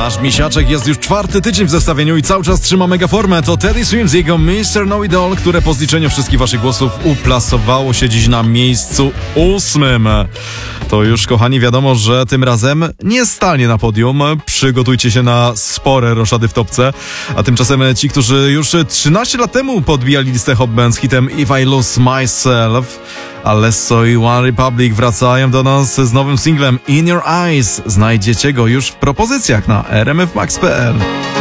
Nasz misiaczek jest już 4. tydzień w zestawieniu i cały czas trzyma mega formę. To Teddy Swims, jego Mr. Know It All, które po zliczeniu wszystkich waszych głosów uplasowało się dziś na miejscu 8. To już, kochani, wiadomo, że tym razem nie stanie na podium. Przygotujcie się na spore roszady w topce. A tymczasem ci, którzy już 13 lat temu podbijali listę Hot Band z hitem If I Lose Myself, Alesso i One Republic wracają do nas z nowym singlem In Your Eyes. Znajdziecie go już w propozycjach na rmfmax.pl.